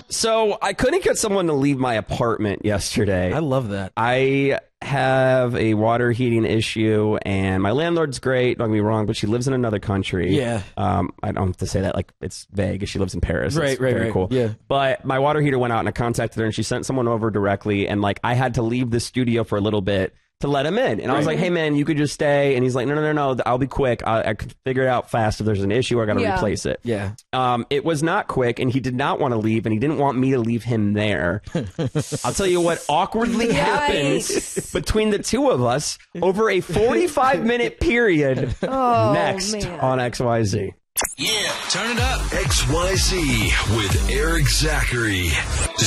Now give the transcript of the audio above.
So I couldn't get someone to leave my apartment yesterday. I love that. I have a water heating issue, and my landlord's great, don't get me wrong, but she lives in another country. Yeah. I don't have to say that like it's vague. She lives in Paris. Right, It's right, very right. cool. Yeah. But my water heater went out, and I contacted her, and she sent someone over directly, and like I had to leave the studio for a little bit to let him in. And I was like, hey, man, you could just stay. And he's like, no, I'll be quick. I could figure it out fast. If there's an issue, I got to replace it. Yeah. It was not quick, and he did not want to leave, and he didn't want me to leave him there. I'll tell you what awkwardly happened between the two of us over a 45-minute period next on XYZ. Yeah, turn it up. XYZ with Eric Zachary.